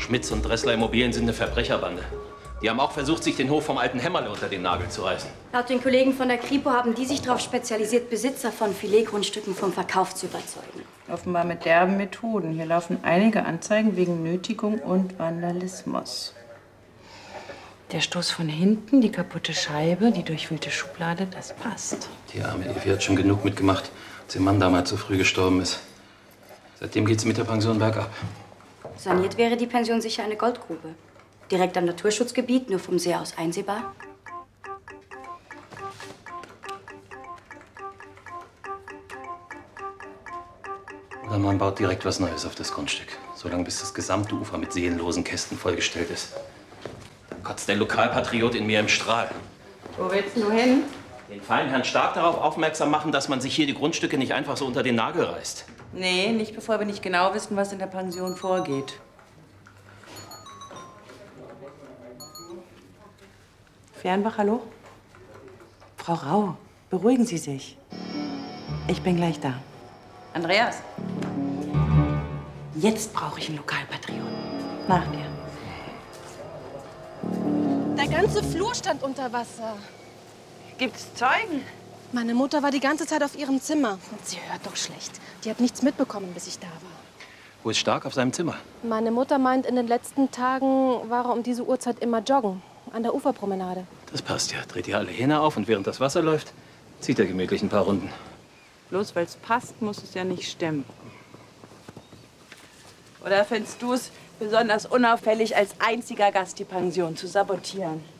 Schmitz und Dressler Immobilien sind eine Verbrecherbande. Die haben auch versucht, sich den Hof vom alten Hämmerle unter den Nagel zu reißen. Laut den Kollegen von der Kripo haben die sich darauf spezialisiert, Besitzer von Filetgrundstücken vom Verkauf zu überzeugen. Offenbar mit derben Methoden. Hier laufen einige Anzeigen wegen Nötigung und Vandalismus. Der Stoß von hinten, die kaputte Scheibe, die durchwühlte Schublade, das passt. Die arme Evi hat schon genug mitgemacht, als ihr Mann damals so früh gestorben ist. Seitdem geht's mit der Pension bergab. Saniert wäre die Pension sicher eine Goldgrube. Direkt am Naturschutzgebiet, nur vom See aus einsehbar. Oder man baut direkt was Neues auf das Grundstück. Solange bis das gesamte Ufer mit seelenlosen Kästen vollgestellt ist. Dann kotzt der Lokalpatriot in mir im Strahl. Wo willst du hin? Den feinen Herrn Stark darauf aufmerksam machen, dass man sich hier die Grundstücke nicht einfach so unter den Nagel reißt. Nee, nicht bevor wir nicht genau wissen, was in der Pension vorgeht. Fernbach, hallo? Frau Rau, beruhigen Sie sich. Ich bin gleich da. Andreas? Jetzt brauche ich einen Lokalpatrioten. Nach dir. Der ganze Flur stand unter Wasser. Gibt's Zeugen? Meine Mutter war die ganze Zeit auf ihrem Zimmer. Und sie hört doch schlecht. Die hat nichts mitbekommen, bis ich da war. Wo ist Stark? Auf seinem Zimmer? Meine Mutter meint, in den letzten Tagen war er um diese Uhrzeit immer joggen. An der Uferpromenade. Das passt ja. Dreht ihr alle Hähne auf und während das Wasser läuft, zieht er gemütlich ein paar Runden. Bloß weil es passt, muss es ja nicht stimmen. Oder findest du es besonders unauffällig, als einziger Gast die Pension zu sabotieren?